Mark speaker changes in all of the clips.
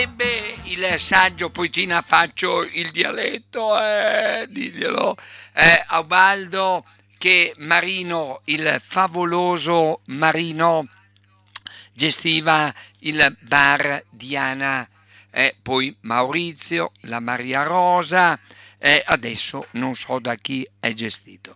Speaker 1: Ebbe il saggio, poitina faccio il dialetto, diglielo, a Ubaldo, che Marino, il favoloso Marino, gestiva il bar Diana, poi Maurizio, la Maria Rosa, adesso non so da chi è gestito.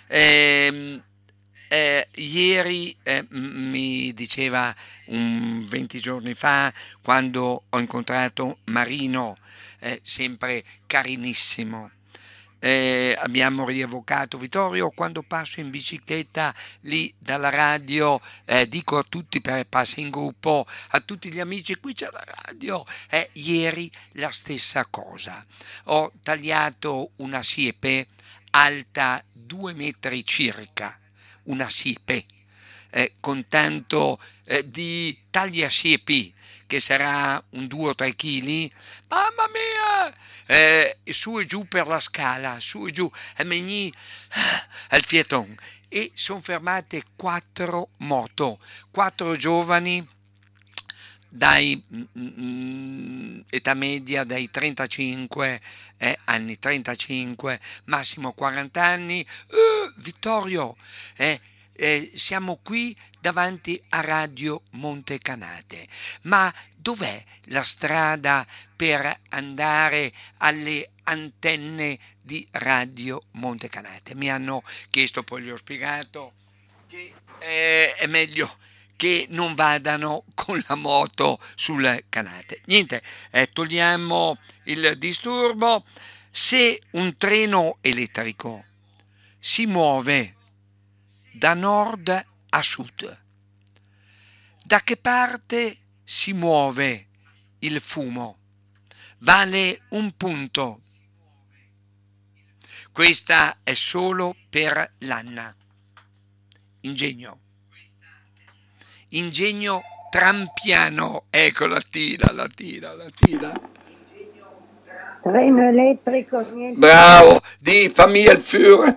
Speaker 1: Ieri mi diceva 20 giorni fa, quando ho incontrato Marino, sempre carinissimo. Abbiamo rievocato Vittorio. Quando passo in bicicletta lì dalla radio, dico a tutti, passa in gruppo, a tutti gli amici, qui c'è la radio. Ieri la stessa cosa, ho tagliato una siepe alta 2 metri circa, una siepe, con tanto di tagliasiepi, che sarà un 2 o 3 kg, mamma mia, su e giù per la scala, su e giù, e meni al fieton, e sono fermate 4 moto, 4 giovani, dai età media dai 35 anni, 35, massimo 40 anni. Vittorio, siamo qui davanti a Radio Montecanate, ma dov'è la strada per andare alle antenne di Radio Montecanate? Mi hanno chiesto, poi gli ho spiegato che è meglio che non vadano con la moto sul canale. Niente, togliamo il disturbo. Se un treno elettrico si muove da nord a sud, da che parte si muove il fumo? Vale un punto. Questa è solo per l'Anna. Ingegno Trampiano, ecco la tira.
Speaker 2: Treno elettrico, niente.
Speaker 1: Bravo, di Familienführer,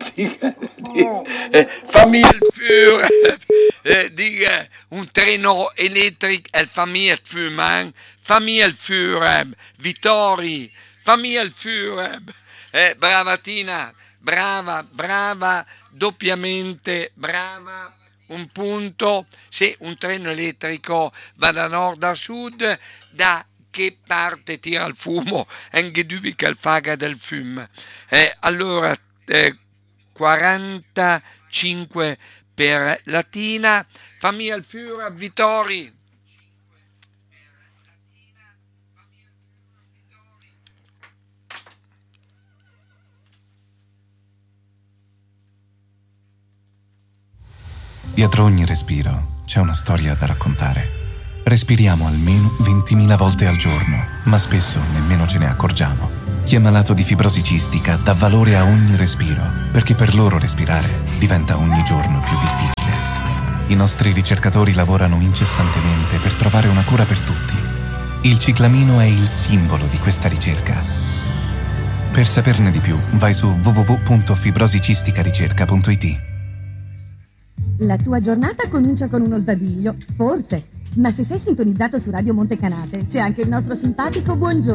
Speaker 1: Familienführer, dica un treno elettrico, il Familienführer, Vittori, Familienführer, brava Tina, brava, doppiamente brava. Un punto. Se un treno elettrico va da nord a sud, da che parte tira il fumo? Anche dubica il faga del fumo. Allora, 45 per Latina. Fammi al Führer, Vittori.
Speaker 3: Dietro ogni respiro c'è una storia da raccontare. Respiriamo almeno 20.000 volte al giorno, ma spesso nemmeno ce ne accorgiamo. Chi è malato di fibrosi cistica dà valore a ogni respiro, perché per loro respirare diventa ogni giorno più difficile. I nostri ricercatori lavorano incessantemente per trovare una cura per tutti. Il ciclamino è il simbolo di questa ricerca. Per saperne di più, vai su www.fibrosicisticaRicerca.it.
Speaker 4: La tua giornata comincia con uno sbadiglio, forse, ma se sei sintonizzato su Radio Montecanate c'è anche il nostro simpatico buongiorno.